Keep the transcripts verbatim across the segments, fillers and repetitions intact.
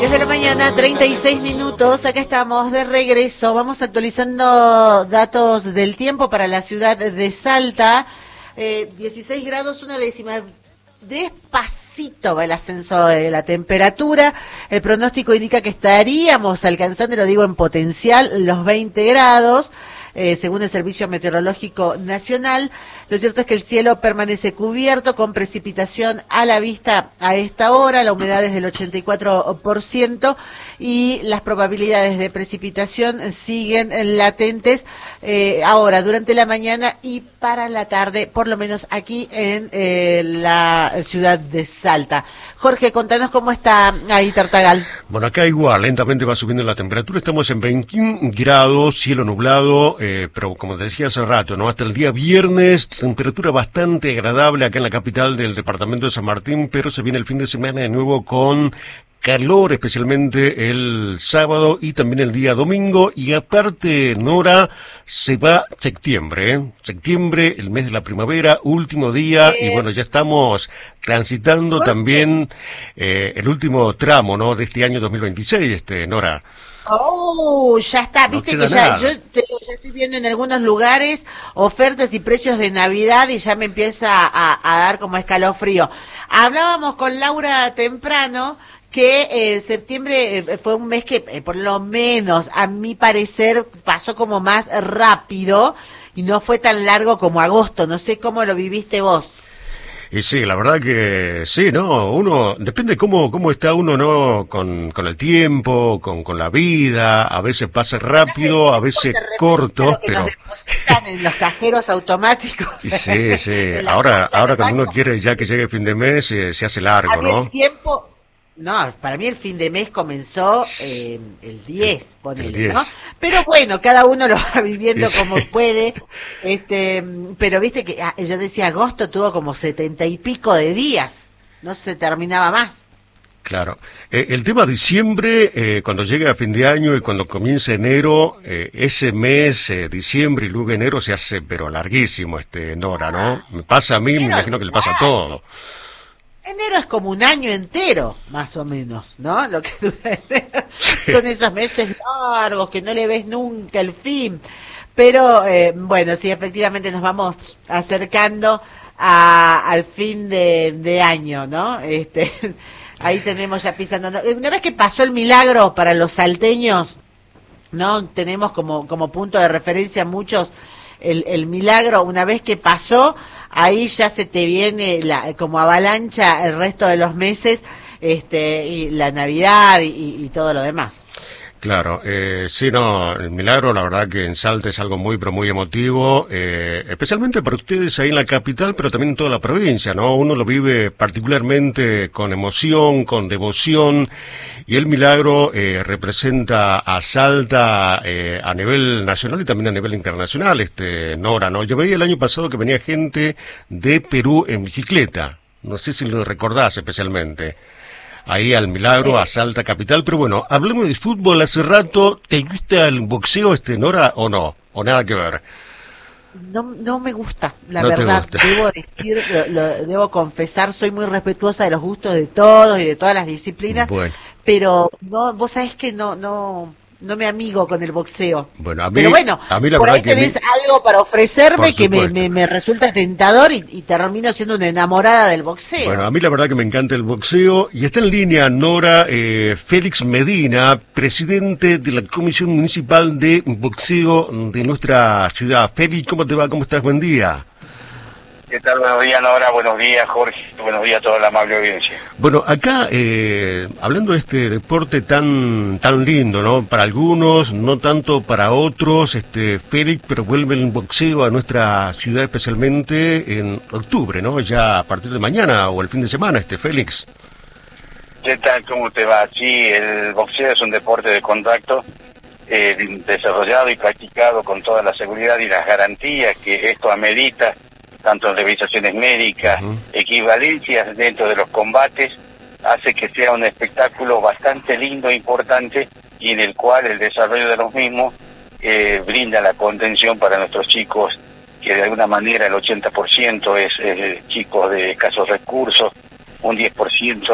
diez de la mañana, treinta y seis minutos, acá estamos de regreso, vamos actualizando datos del tiempo para la ciudad de Salta, eh, dieciséis grados, una décima, despacito va el ascenso de la temperatura, el pronóstico indica que estaríamos alcanzando, lo digo en potencial, los veinte grados, eh, según el Servicio Meteorológico Nacional. Lo cierto es que el cielo permanece cubierto con precipitación a la vista a esta hora, la humedad es del ochenta y cuatro por ciento y las probabilidades de precipitación siguen latentes eh, ahora, durante la mañana y para la tarde, por lo menos aquí en eh, la ciudad de Salta. Jorge, contanos cómo está ahí Tartagal. Bueno, acá igual, lentamente va subiendo la temperatura, estamos en veintiún grados, cielo nublado, eh, pero como te decía hace rato, ¿no? Hasta el día viernes, temperatura bastante agradable acá en la capital del departamento de San Martín, pero se viene el fin de semana de nuevo con calor, especialmente el sábado y también el día domingo, y aparte, Nora, se va septiembre, ¿eh? Septiembre, el mes de la primavera, último día, eh... y bueno, ya estamos transitando también eh, el último tramo, ¿no?, de este año dos mil veintiséis, este, Nora. Oh, ya está, viste no que ya, nada. yo te, ya estoy viendo en algunos lugares ofertas y precios de Navidad y ya me empieza a, a dar como escalofrío. Hablábamos con Laura temprano que eh, septiembre eh, fue un mes que eh, por lo menos a mi parecer pasó como más rápido y no fue tan largo como agosto. No sé cómo lo viviste vos. Y sí, la verdad que sí, ¿no? Uno, depende cómo, cómo está uno, ¿no? Con, con el tiempo, con, con la vida, a veces pasa rápido, a veces corto, que pero... nos depositan en los cajeros automáticos. Sí, sí, ahora, ahora cuando uno quiere ya que llegue el fin de mes, eh, se hace largo, ¿no? El tiempo... No, para mí el fin de mes comenzó eh, el diez, ponele, ¿no? Pero bueno, cada uno lo va viviendo como puede, este, pero viste que ah, yo decía, agosto tuvo como setenta y pico de días, no se terminaba más. Claro. Eh, el tema de diciembre, eh, cuando llega a fin de año y cuando comienza enero, eh, ese mes, eh, diciembre y luego enero se hace, pero larguísimo, este, Nora, ¿no? Me pasa a mí, me imagino que le pasa a todo. Enero es como un año entero, más o menos, ¿no? Lo que dura enero. Sí. Son esos meses largos que no le ves nunca el fin. Pero, eh, bueno, sí, efectivamente nos vamos acercando a, al fin de, de año, ¿no? Este, ahí tenemos ya pisando. Una vez que pasó el milagro para los salteños, ¿no? Tenemos como, como punto de referencia muchos el, el milagro, una vez que pasó, ahí ya se te viene la, como avalancha el resto de los meses, este, y la Navidad y, y todo lo demás. Claro, eh, sí, no, el milagro, la verdad que en Salta es algo muy, pero muy emotivo, eh, especialmente para ustedes ahí en la capital, pero también en toda la provincia, ¿no? Uno lo vive particularmente con emoción, con devoción, y el milagro eh, representa a Salta eh, a nivel nacional y también a nivel internacional, este, Nora, ¿no? Yo veía el año pasado que venía gente de Perú en bicicleta, no sé si lo recordás especialmente. Ahí al milagro, a Salta capital, pero bueno, hablemos de fútbol hace rato. ¿Te gusta el boxeo, este, Nora, o no? ¿O nada que ver? No, no me gusta, la no verdad, debo decir, lo, lo, debo confesar, soy muy respetuosa de los gustos de todos y de todas las disciplinas, bueno. Pero no, vos sabés que no, no, no me amigo con el boxeo. Bueno, a mí, pero bueno, a mí la por verdad ahí tenés que mí, algo para ofrecerme que me, me, me resulta tentador y, y termino siendo una enamorada del boxeo. Bueno, a mí la verdad que me encanta el boxeo y está en línea Nora, eh, Félix Medina, presidente de la Comisión Municipal de Boxeo de nuestra ciudad. Félix, ¿cómo te va? ¿Cómo estás? Buen día. ¿Qué tal? Buenos días, Nora. Buenos días, Jorge. Buenos días a toda la amable audiencia. Bueno, acá, eh, hablando de este deporte tan tan lindo, ¿no? Para algunos, no tanto para otros, este, Félix, pero vuelve el boxeo a nuestra ciudad especialmente en octubre, ¿no? Ya a partir de mañana o el fin de semana, este, Félix. ¿Qué tal? ¿Cómo te va? Sí, el boxeo es un deporte de contacto eh, desarrollado y practicado con toda la seguridad y las garantías que esto amerita, tanto en revisaciones médicas, uh-huh. equivalencias dentro de los combates, hace que sea un espectáculo bastante lindo e importante y en el cual el desarrollo de los mismos eh, brinda la contención para nuestros chicos, que de alguna manera el ochenta por ciento es, es chicos de escasos recursos, un diez por ciento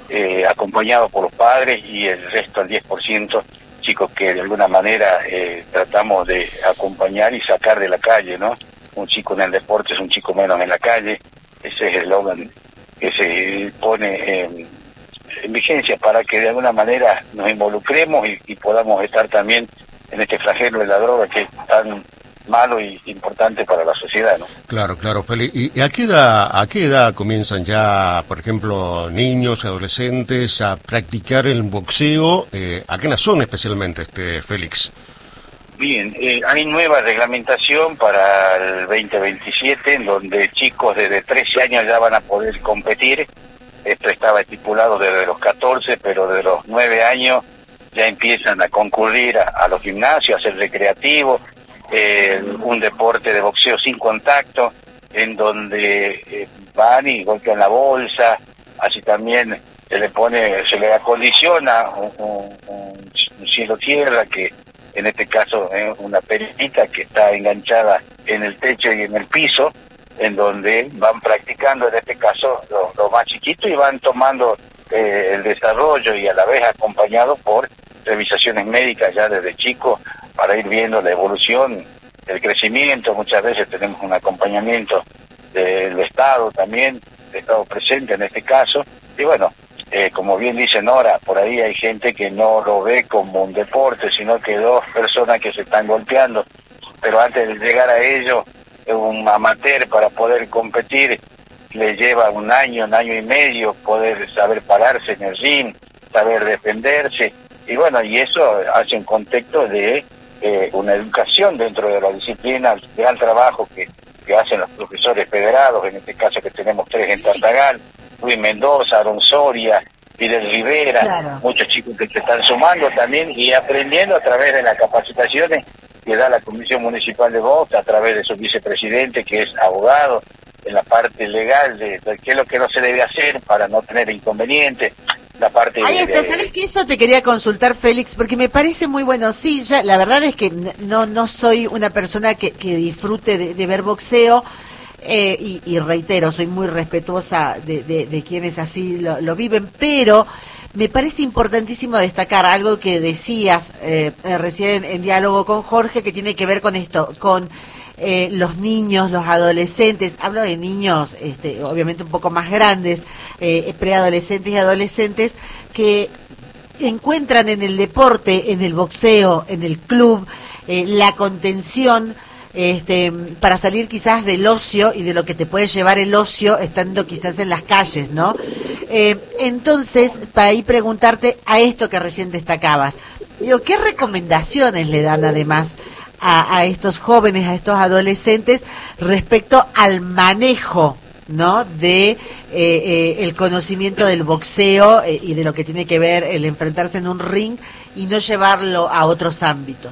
eh, acompañado por los padres, y el resto, el diez por ciento, chicos que de alguna manera eh, tratamos de acompañar y sacar de la calle, ¿no? Un chico en el deporte es un chico menos en la calle. Ese es el eslogan que se pone en, en vigencia para que de alguna manera nos involucremos y, y podamos estar también en este flagelo de la droga que es tan malo y importante para la sociedad, ¿no? Claro, claro, Félix. ¿Y a qué edad, a qué edad comienzan ya, por ejemplo, niños, adolescentes a practicar el boxeo? Eh, ¿A qué zona especialmente, este Félix? Bien, eh, hay nueva reglamentación para el veinte veintisiete, en donde chicos desde trece años ya van a poder competir. Esto estaba estipulado desde los catorce, pero desde los nueve años ya empiezan a concurrir a, a los gimnasios, a hacer recreativo, eh, un deporte de boxeo sin contacto, en donde eh, van y golpean la bolsa, así también se le pone, se le acondiciona un, un, un cielo-tierra, que en este caso es una perita que está enganchada en el techo y en el piso, en donde van practicando, en este caso, los lo más chiquitos, y van tomando eh, el desarrollo, y a la vez acompañado por revisaciones médicas ya desde chicos, para ir viendo la evolución, el crecimiento. Muchas veces tenemos un acompañamiento del Estado también, el Estado presente en este caso, y bueno, eh, como bien dice Nora, por ahí hay gente que no lo ve como un deporte, sino que dos personas que se están golpeando, pero antes de llegar a ello, un amateur para poder competir le lleva un año, un año y medio poder saber pararse en el ring, saber defenderse, y bueno, y eso hace un contexto de eh, una educación dentro de la disciplina, el gran trabajo que, que hacen los profesores federados, en este caso que tenemos tres en Tartagal, Luis Mendoza, Aaron Soria, Fidel Rivera, claro. Muchos chicos que se están sumando también y aprendiendo a través de las capacitaciones que da la Comisión Municipal de Box, a través de su vicepresidente, que es abogado, en la parte legal de, de qué es lo que no se debe hacer para no tener inconvenientes. La parte Ahí está, de, ¿sabes qué? Eso te quería consultar, Félix, porque me parece muy bueno. Sí, ya, la verdad es que no no soy una persona que, que disfrute de, de ver boxeo, eh, y, y reitero, soy muy respetuosa de, de, de quienes así lo, lo viven, pero me parece importantísimo destacar algo que decías eh, recién en diálogo con Jorge, que tiene que ver con esto, con Eh, los niños, los adolescentes. Hablo de niños, este, obviamente un poco más grandes, eh, preadolescentes y adolescentes, que encuentran en el deporte, en el boxeo, en el club, eh, la contención, este, para salir quizás del ocio y de lo que te puede llevar el ocio estando quizás en las calles, ¿no? Eh, entonces, para ahí preguntarte a esto que recién destacabas, digo, ¿qué recomendaciones le dan además A, a estos jóvenes, a estos adolescentes, respecto al manejo, ¿no?, de eh, eh, el conocimiento del boxeo eh, y de lo que tiene que ver el enfrentarse en un ring y no llevarlo a otros ámbitos?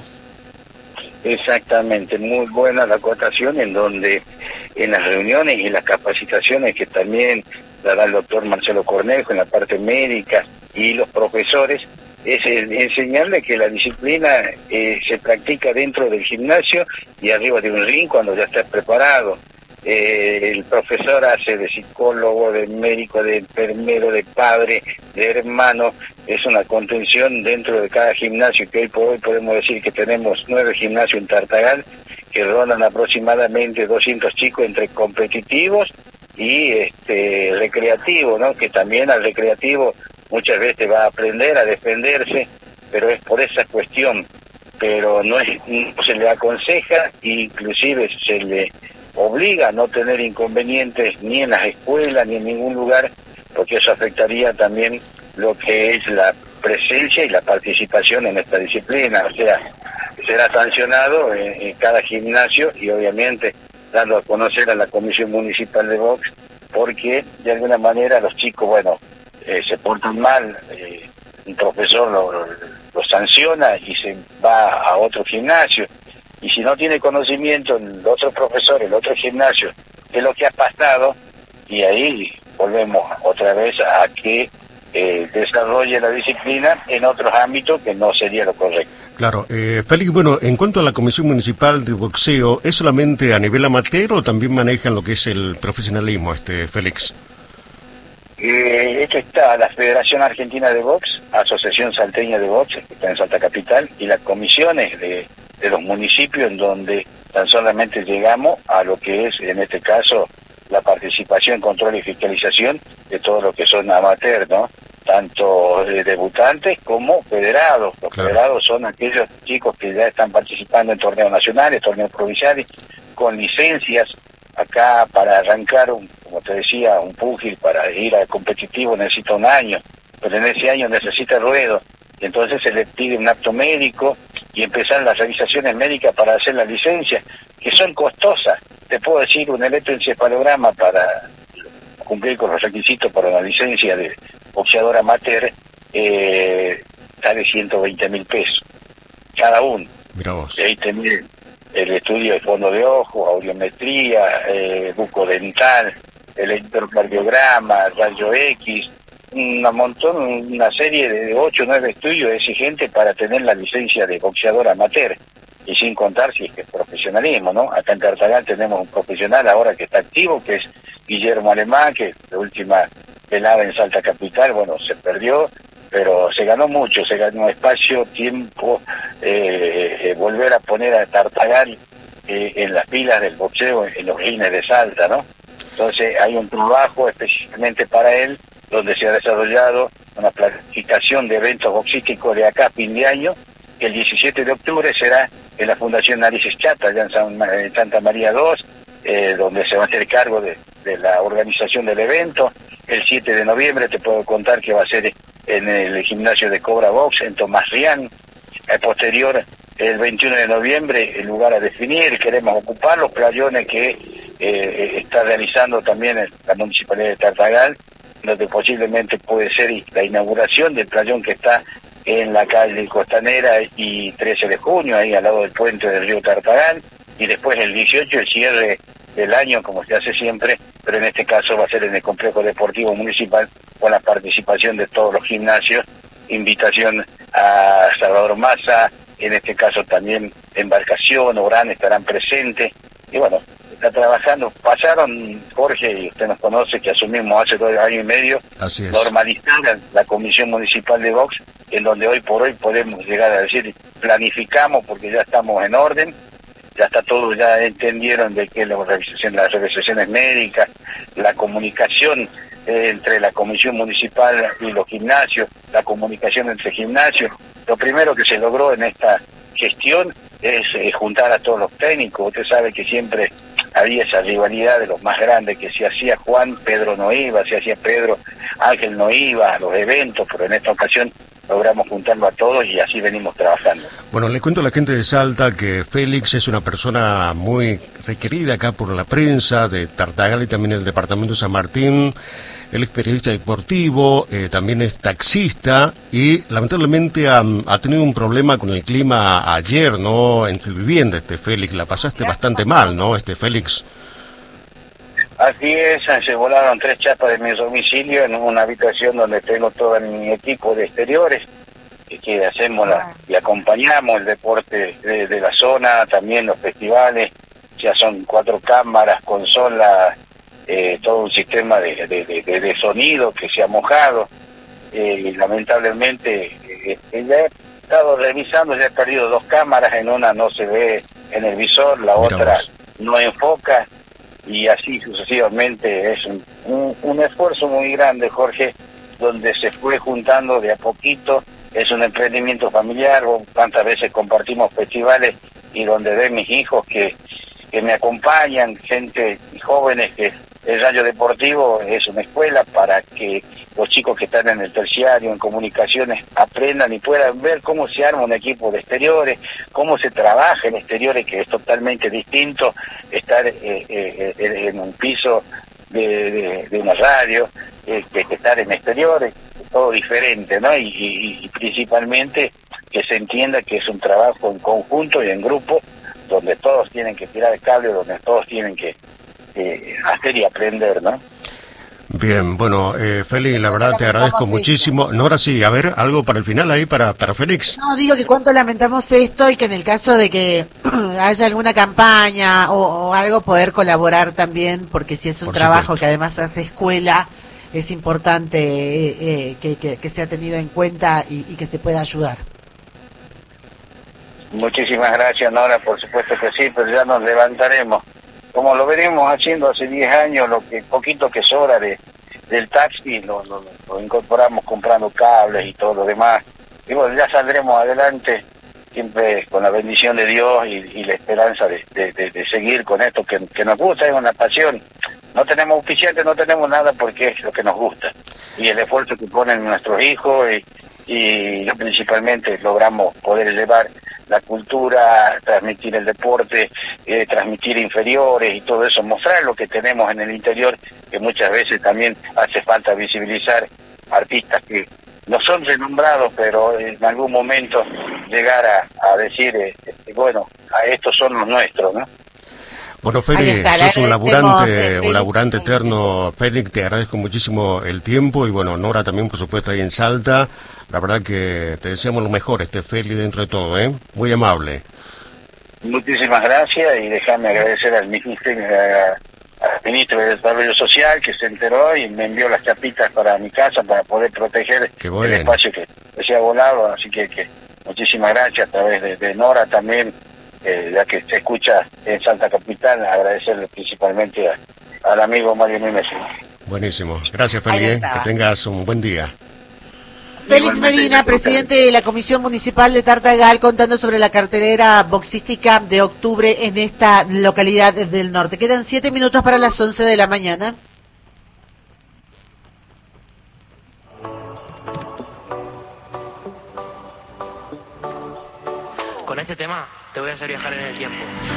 Exactamente, muy buena la acotación, en donde en las reuniones y las capacitaciones que también dará el doctor Marcelo Cornejo en la parte médica y los profesores, es enseñarle que la disciplina eh, se practica dentro del gimnasio y arriba de un ring cuando ya está preparado. Eh, el profesor hace de psicólogo, de médico, de enfermero, de padre, de hermano. Es una contención dentro de cada gimnasio, que hoy por hoy podemos decir que tenemos nueve gimnasios en Tartagal, que rondan aproximadamente doscientos chicos entre competitivos y este recreativo, ¿no? Que también al recreativo muchas veces va a aprender a defenderse, pero es por esa cuestión, pero no, es, no se le aconseja, inclusive se le obliga a no tener inconvenientes ni en las escuelas ni en ningún lugar, porque eso afectaría también lo que es la presencia y la participación en esta disciplina. O sea, será sancionado en, en cada gimnasio y obviamente dando a conocer a la Comisión Municipal de Box, porque de alguna manera los chicos, bueno, Eh, se portan mal, eh, un profesor lo, lo, lo sanciona y se va a otro gimnasio, y si no tiene conocimiento el otro profesor, el otro gimnasio, de lo que ha pasado, y ahí volvemos otra vez a que eh, desarrolle la disciplina en otros ámbitos que no sería lo correcto. Claro, eh, Félix, bueno, en cuanto a la Comisión Municipal de Boxeo, ¿es solamente a nivel amateur o también manejan lo que es el profesionalismo, este Félix? Eh, esto está la Federación Argentina de Box, Asociación Salteña de Box, que está en Salta Capital, y las comisiones de, de los municipios en donde tan solamente llegamos a lo que es, en este caso, la participación, control y fiscalización de todo lo que son amateurs, ¿no? Tanto de debutantes como federados. Los claro. federados son aquellos chicos que ya están participando en torneos nacionales, torneos provinciales, con licencias. Acá para arrancar, un, como te decía, un púgil para ir al competitivo necesita un año, pero en ese año necesita ruedo, y entonces se le pide un acto médico y empezar las revisaciones médicas para hacer la licencia, que son costosas. Te puedo decir, un electroencefalograma para cumplir con los requisitos para una licencia de boxeador amateur eh, sale ciento veinte mil pesos cada uno. Mirá vos. Y ahí tenés el estudio de fondo de ojo, audiometría, eh, bucodental, electrocardiograma, rayo X, un montón, una serie de ocho o nueve estudios exigentes para tener la licencia de boxeador amateur, y sin contar si es que es profesionalismo, ¿no? Acá en Tartagal tenemos un profesional ahora que está activo, que es Guillermo Alemán, que la última velada en Salta Capital, bueno, se perdió, pero se ganó mucho, se ganó espacio, tiempo, eh, eh, volver a poner a Tartagal eh, en las pilas del boxeo, en los rines de Salta, ¿no? Entonces hay un trabajo específicamente para él, donde se ha desarrollado una planificación de eventos boxísticos de acá a fin de año, que el diecisiete de octubre será en la Fundación Narices Chata, allá en, San, en Santa María dos, eh, donde se va a hacer cargo de, de la organización del evento. El siete de noviembre te puedo contar que va a ser en el gimnasio de Cobra Box, en Tomás Rián. El posterior, el veintiuno de noviembre, el lugar a definir, queremos ocupar los playones que eh, está realizando también la Municipalidad de Tartagal, donde posiblemente puede ser la inauguración del playón que está en la calle Costanera y trece de junio, ahí al lado del puente del río Tartagal, y después el dieciocho el cierre del año, como se hace siempre, pero en este caso va a ser en el Complejo Deportivo Municipal, con la participación de todos los gimnasios, invitación a Salvador Massa, en este caso también Embarcación, Orán estarán presentes, y bueno, está trabajando. Pasaron, Jorge, y usted nos conoce, que asumimos hace dos años y medio, Así es. normalizar la Comisión Municipal de Box, en donde hoy por hoy podemos llegar a decir, planificamos porque ya estamos en orden, ya está todo, ya entendieron de que la revisación, las revisaciones médicas, la comunicación eh, entre la Comisión Municipal y los gimnasios, la comunicación entre gimnasios. Lo primero que se logró en esta gestión es eh, juntar a todos los técnicos. Usted sabe que siempre había esa rivalidad de los más grandes, que si hacía Juan, Pedro no iba, si hacía Pedro, Ángel no iba a los eventos, pero en esta ocasión logramos juntarlo a todos y así venimos trabajando. Bueno, le cuento a la gente de Salta que Félix es una persona muy requerida acá por la prensa de Tartagal y también el departamento de San Martín. Él es periodista deportivo, eh, también es taxista y lamentablemente ha, ha tenido un problema con el clima ayer, ¿no? En tu vivienda, este Félix, la pasaste bastante mal, ¿no? Este Félix. Así es, se volaron tres chapas de mi domicilio en una habitación donde tengo todo mi equipo de exteriores, y que hacemos la, y acompañamos el deporte de, de la zona, también los festivales. Ya son cuatro cámaras, consolas, eh, todo un sistema de, de, de, de sonido que se ha mojado. Eh, y lamentablemente eh, ya he estado revisando, ya he perdido dos cámaras, en una no se ve en el visor, la Mira otra vos. no enfoca. Y así sucesivamente. Es un, un, un esfuerzo muy grande, Jorge, donde se fue juntando de a poquito. Es un emprendimiento familiar, tantas veces compartimos festivales y donde ven mis hijos que, que me acompañan, gente jóvenes, que el Rayo Deportivo es una escuela para que los chicos que están en el terciario, en comunicaciones, aprendan y puedan ver cómo se arma un equipo de exteriores, cómo se trabaja en exteriores, que es totalmente distinto estar eh, eh, en un piso de, de, de una radio, eh, que estar en exteriores, todo diferente, ¿no? Y, y, y principalmente que se entienda que es un trabajo en conjunto y en grupo, donde todos tienen que tirar el cable, donde todos tienen que eh, hacer y aprender, ¿no? Bien, bueno, eh, Félix, la verdad te agradezco muchísimo. No, ahora sí, a ver, algo para el final ahí para, para Félix. No, digo que cuánto lamentamos esto y que en el caso de que haya alguna campaña o, o algo, poder colaborar también, porque si es un Por trabajo supuesto. que además hace escuela, es importante eh, eh, que, que, que sea tenido en cuenta y, y que se pueda ayudar. Muchísimas gracias, Nora, por supuesto que sí, pero ya nos levantaremos. Como lo venimos haciendo hace diez años, lo que poquito que sobra de del taxi lo, lo, lo incorporamos comprando cables y todo lo demás. Y bueno, ya saldremos adelante, siempre con la bendición de Dios y, y la esperanza de, de, de, de seguir con esto que, que nos gusta, es una pasión. No tenemos auspiciantes, no tenemos nada porque es lo que nos gusta. Y el esfuerzo que ponen nuestros hijos y, y principalmente logramos poder elevar la cultura, transmitir el deporte, eh, transmitir inferiores y todo eso, mostrar lo que tenemos en el interior, que muchas veces también hace falta visibilizar artistas que no son renombrados, pero en algún momento llegar a, a decir, eh, bueno, a estos son los nuestros, ¿no? Bueno, Félix, sos un laburante, un laburante eterno, Félix, te agradezco muchísimo el tiempo y bueno, Nora también, por supuesto, ahí en Salta. La verdad que te deseamos lo mejor, este Félix, dentro de todo, ¿eh? Muy amable. Muchísimas gracias y déjame agradecer al ministro, al ministro de Desarrollo Social que se enteró y me envió las chapitas para mi casa para poder proteger bueno. el espacio que, que se ha volado, así que, que muchísimas gracias a través de, de Nora también, eh, ya que se escucha en Salta Capital, agradecerle principalmente a, al amigo Mario Núñez. Buenísimo, gracias Félix, que tengas un buen día. Félix Medina, presidente de la Comisión Municipal de Tartagal, contando sobre la cartelera boxística de octubre en esta localidad del norte. Quedan siete minutos para las once de la mañana. Con este tema te voy a hacer viajar en el tiempo.